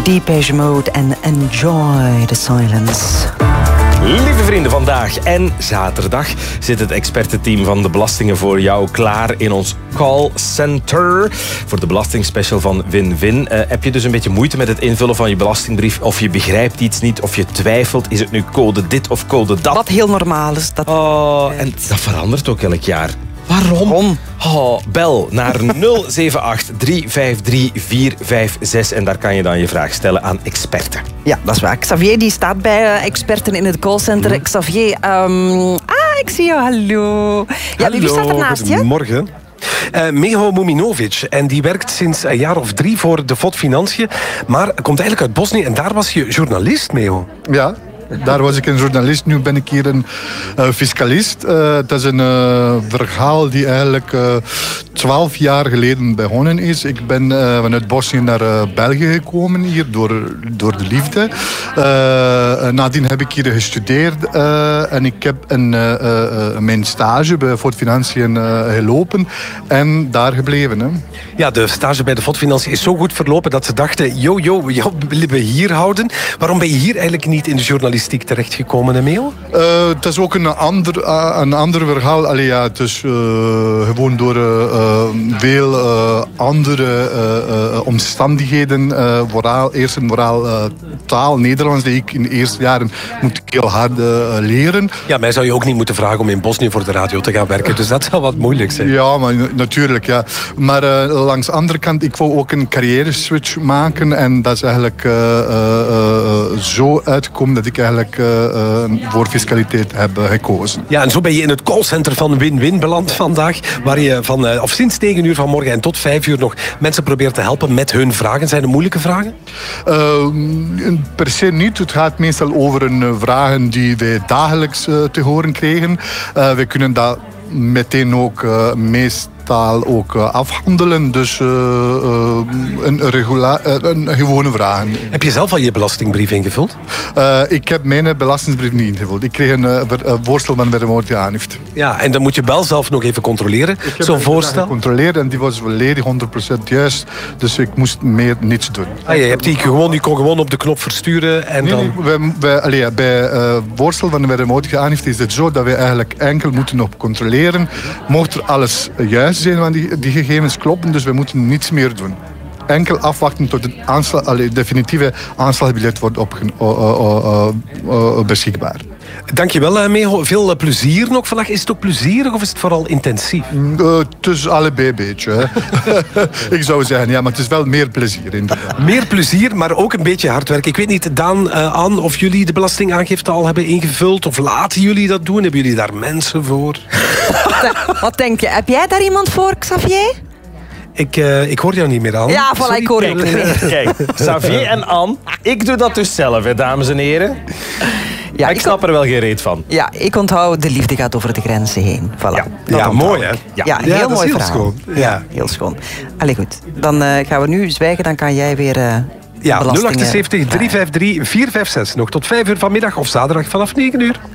Depeche Mode en Enjoy the Silence. Lieve vrienden, vandaag en zaterdag zit het expertenteam van de belastingen voor jou klaar in ons callcenter voor de belastingspecial van Win-Win. Heb je dus een beetje moeite met het invullen van je belastingbrief of je begrijpt iets niet of je twijfelt, is het nu code dit of code dat? Wat heel normaal is. En dat verandert ook elk jaar. Waarom? Bel naar 078 353 456 en daar kan je dan je vraag stellen aan experten. Ja, dat is waar. Xavier die staat bij experten in het callcenter. Xavier, ik zie jou. Hallo. Ja, wie staat er naast je? Morgen. Meho Muminovic. En die werkt sinds een jaar of 3 voor de FOD Financiën. Maar komt eigenlijk uit Bosnië. En daar was je journalist, Meho. Ja. Daar was ik een journalist, nu ben ik hier een fiscalist. Dat is een verhaal die eigenlijk 12 jaar geleden begonnen is. Ik ben vanuit Bosnië naar België gekomen, hier door de liefde. Nadien heb ik hier gestudeerd en ik heb mijn stage bij FOD Financiën gelopen en daar gebleven. Hè. Ja, de stage bij de FOD Financiën is zo goed verlopen dat ze dachten, we willen we hier houden. Waarom ben je hier eigenlijk niet in de journalistiek terechtgekomen, Meo? Het is ook een ander verhaal. Allee, ja, het is gewoon door veel andere omstandigheden. Eerst en vooral taal, Nederlands, die ik in de eerste jaren moet heel hard leren. Ja, mij zou je ook niet moeten vragen om in Bosnië voor de radio te gaan werken. Dus dat zou wat moeilijk zijn. Ja, maar natuurlijk. Ja. Maar langs de andere kant, ik wou ook een carrière-switch maken. En dat is eigenlijk zo uitgekomen dat ik eigenlijk voor fiscaliteit heb gekozen. Ja, en zo ben je in het callcenter van Win-Win beland vandaag, waar je sinds 9 uur vanmorgen en tot 5 uur nog mensen probeert te helpen met hun vragen. Zijn er moeilijke vragen? Per se niet. Het gaat meestal over vragen die wij dagelijks te horen krijgen. We kunnen dat meteen ook ook afhandelen. Dus een gewone vraag. Heb je zelf al je belastingbrief ingevuld? Ik heb mijn belastingbrief niet ingevuld. Ik kreeg een voorstel van de aangifte. Ja, en dan moet je wel zelf nog even controleren. Zo'n voorstel? Ik gecontroleerd en die was volledig 100% juist. Dus ik moest meer niets doen. Je kon gewoon op de knop versturen en bij voorstel van de aangifte is het zo dat we eigenlijk enkel moeten op controleren. Mocht er alles juist zijn, want die gegevens kloppen, dus we moeten niets meer doen. Enkel afwachten tot het definitieve aanslagbiljet wordt beschikbaar. Dankjewel, Meho. Veel plezier nog vandaag. Is het ook plezierig of is het vooral intensief? Het is allebei een beetje. Hè. Ik zou zeggen, ja, maar het is wel meer plezier. Inderdaad. Meer plezier, maar ook een beetje hard werken. Ik weet niet, Daan, Anne, of jullie de belastingaangifte al hebben ingevuld of laten jullie dat doen? Hebben jullie daar mensen voor? Wat denk je? Heb jij daar iemand voor, Xavier? Ik hoor jou niet meer aan. Ja, voilà, ik hoor je niet meer. Kijk, Xavier en Anne, ik doe dat dus zelf, hè, dames en heren. Ja, ik snap er wel geen reet van. Ja, ik onthoud, de liefde gaat over de grenzen heen. Voilà. Ja, mooi hè? Ja, heel mooi heel verhaal. Schoon. Ja, heel schoon. Allee, goed. Dan gaan we nu zwijgen, dan kan jij weer 078 353 456. Nog tot 5 uur vanmiddag of zaterdag vanaf 9 uur.